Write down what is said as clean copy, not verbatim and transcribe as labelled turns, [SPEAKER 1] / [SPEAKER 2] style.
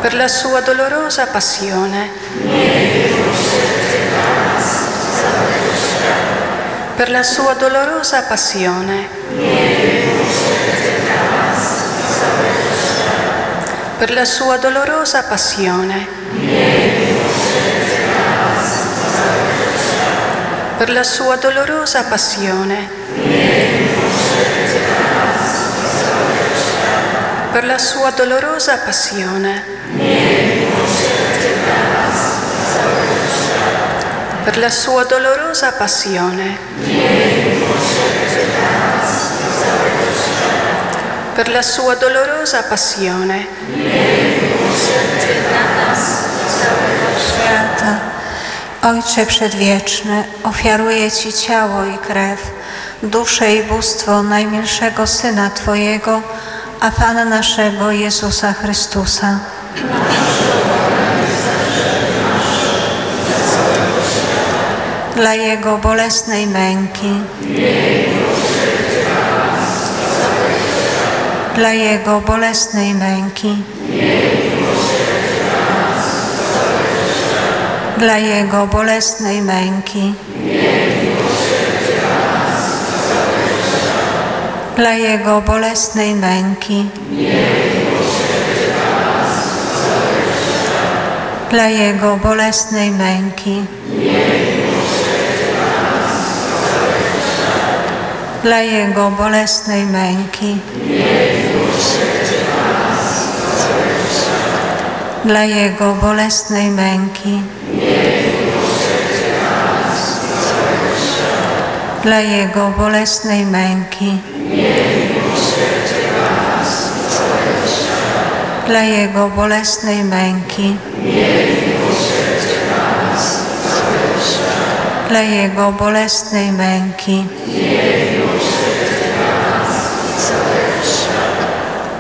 [SPEAKER 1] per la sua dolorosa passione, per la sua dolorosa passione, per la sua dolorosa passione, per la sua dolorosa passione, per la sua dolorosa passione, per la sua dolorosa passione, per la sua dolorosa passione,
[SPEAKER 2] świata. Ojcze Przedwieczny, ofiaruję Ci ciało i krew, duszę i bóstwo najmilszego Syna Twojego, a Pana naszego Jezusa Chrystusa. Dla Jego bolesnej męki, dla Jego bolesnej męki, dla Jego bolesnej męki, dla Jego bolesnej męki, dla Jego bolesnej męki, dla Jego bolesnej męki, dla Jego bolesnej męki, dla Jego bolesnej męki, dla Jego bolesnej męki, dla Jego bolesnej męki,